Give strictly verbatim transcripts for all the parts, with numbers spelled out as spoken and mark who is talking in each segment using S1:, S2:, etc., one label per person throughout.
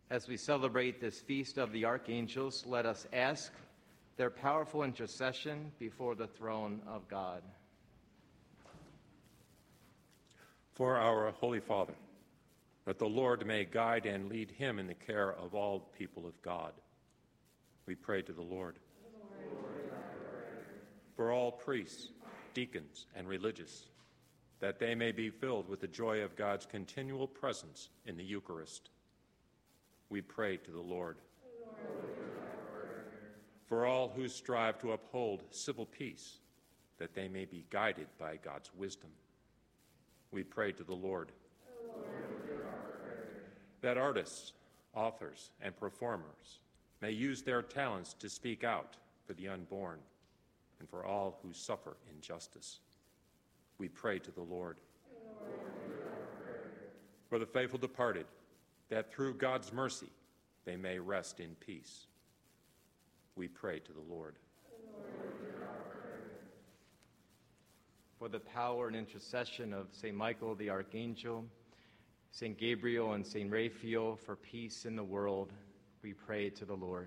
S1: As we celebrate this feast of the archangels, let us ask their powerful intercession before the throne of God.
S2: For our Holy Father, that the Lord may guide and lead him in the care of all people of God. We pray to the Lord. For all priests, deacons, and religious, that they may be filled with the joy of God's continual presence in the Eucharist. We pray to the Lord. For all who strive to uphold civil peace, that they may be guided by God's wisdom. We pray to the Lord. That artists, authors, and performers may use their talents to speak out for the unborn and for all who suffer injustice. We pray to the Lord. For the faithful departed, that through God's mercy they may rest in peace. We pray to the Lord.
S1: For the power and intercession of Saint Michael the Archangel, Saint Gabriel and Saint Raphael, for peace in the world, we pray to the Lord.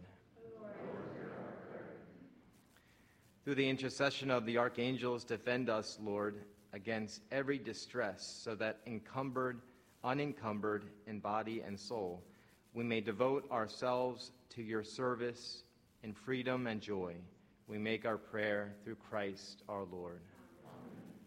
S1: Through the intercession of the archangels, defend us, Lord, against every distress, so that encumbered, unencumbered in body and soul, we may devote ourselves to your service in freedom and joy. We make our prayer through Christ our Lord.